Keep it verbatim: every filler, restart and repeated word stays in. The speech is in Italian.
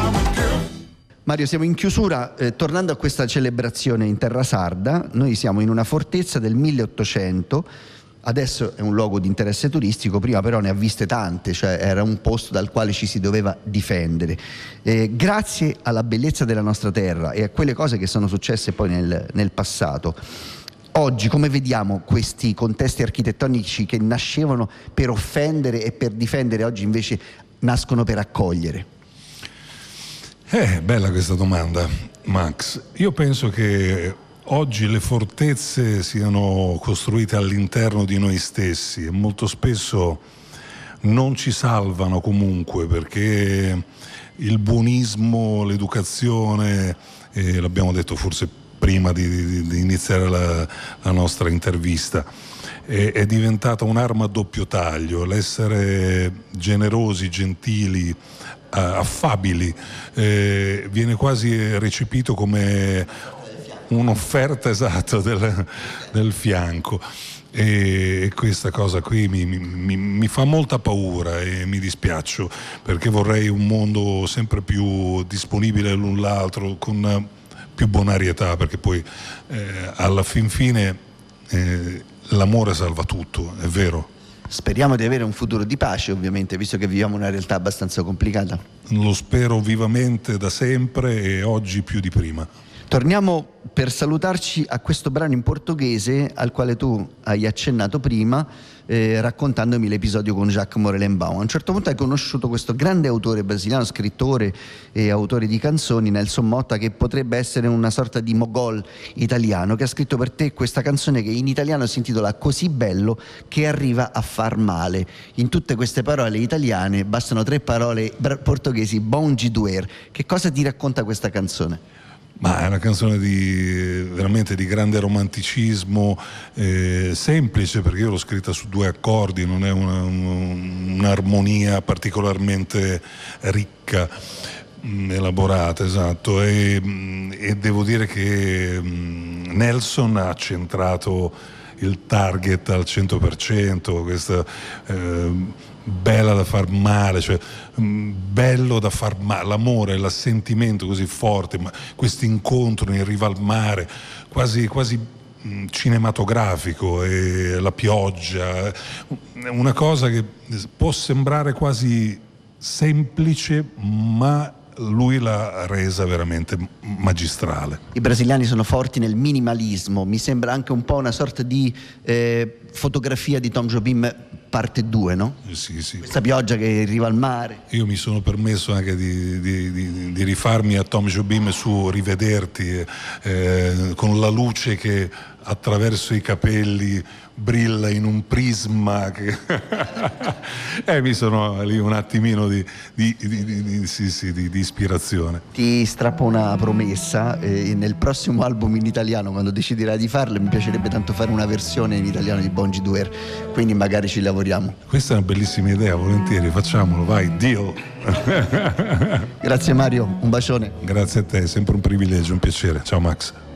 Mario, siamo in chiusura, eh, tornando a questa celebrazione in terra sarda. Noi siamo in una fortezza del milleottocento, adesso è un luogo di interesse turistico, prima però ne ha viste tante, cioè era un posto dal quale ci si doveva difendere. Eh, grazie alla bellezza della nostra terra e a quelle cose che sono successe poi nel, nel passato, oggi come vediamo questi contesti architettonici che nascevano per offendere e per difendere, oggi invece nascono per accogliere? Eh, bella questa domanda, Max. Io penso che oggi le fortezze siano costruite all'interno di noi stessi e molto spesso non ci salvano comunque, perché il buonismo, l'educazione, eh, l'abbiamo detto forse prima di, di, di iniziare la, la nostra intervista, è, è diventata un'arma a doppio taglio. L'essere generosi, gentili, affabili eh, viene quasi recepito come un'offerta esatta del, del fianco, e questa cosa qui mi, mi, mi fa molta paura e mi dispiaccio, perché vorrei un mondo sempre più disponibile l'un l'altro, con più bonarietà, perché poi eh, alla fin fine eh, l'amore salva tutto, è vero. Speriamo di avere un futuro di pace, ovviamente, visto che viviamo una realtà abbastanza complicata. Lo spero vivamente da sempre e oggi più di prima. Torniamo per salutarci a questo brano in portoghese al quale tu hai accennato prima, eh, raccontandomi l'episodio con Jacques Morelenbaum. A un certo punto hai conosciuto questo grande autore brasiliano, scrittore e autore di canzoni, Nelson Motta, che potrebbe essere una sorta di mogol italiano, che ha scritto per te questa canzone che in italiano si intitola Così bello che arriva a far male. In tutte queste parole italiane bastano tre parole portoghesi, Bom de Doer. Che cosa ti racconta questa canzone? Ma è una canzone di, veramente di grande romanticismo, eh, semplice, perché io l'ho scritta su due accordi, non è una, un, un'armonia particolarmente ricca, mh, elaborata, esatto, e, mh, e devo dire che mh, Nelson ha centrato il target al cento per cento, questa eh, bella da far male, cioè mh, bello da far male, l'amore, l'assentimento così forte, ma questo incontro in riva al mare, quasi, quasi mh, cinematografico, e la pioggia, una cosa che può sembrare quasi semplice, ma lui l'ha resa veramente magistrale. I brasiliani sono forti nel minimalismo, mi sembra anche un po' una sorta di eh, fotografia di Tom Jobim parte due, no? Sì, sì. Questa pioggia che arriva al mare. Io mi sono permesso anche di, di, di, di rifarmi a Tom Jobim su Rivederti, eh, con la luce che attraverso i capelli brilla in un prisma che e eh, mi sono lì un attimino di, di, di, di, di, sì, sì, di, di ispirazione. Ti strappo una promessa, eh, nel prossimo album in italiano, quando deciderai di farlo, mi piacerebbe tanto fare una versione in italiano di Bom de Doer, quindi magari ci lavoriamo. Questa è una bellissima idea, volentieri, facciamolo, vai, deal. Grazie Mario, un bacione. Grazie a te, è sempre un privilegio, un piacere, ciao Max.